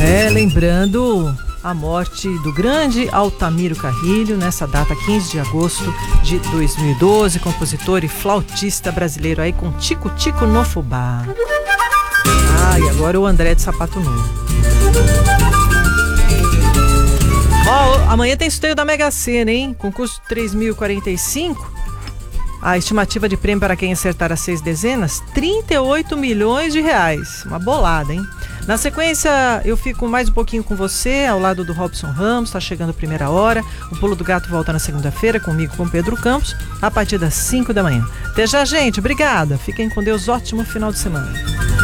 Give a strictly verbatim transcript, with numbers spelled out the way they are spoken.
É, lembrando a morte do grande Altamiro Carrilho, nessa data quinze de agosto de dois mil e doze, compositor e flautista brasileiro aí com Tico Tico no Fubá. Ah, e agora o André de Sapato Novo. Ó, amanhã tem sorteio da Mega Sena, hein? Concurso três mil e quarenta e cinco. A estimativa de prêmio para quem acertar as seis dezenas, trinta e oito milhões de reais. Uma bolada, hein? Na sequência, eu fico mais um pouquinho com você, ao lado do Robson Ramos, tá chegando a primeira hora. O Pulo do Gato volta na segunda-feira, comigo, com Pedro Campos, a partir das cinco da manhã. Até já, gente. Obrigada. Fiquem com Deus. Ótimo final de semana.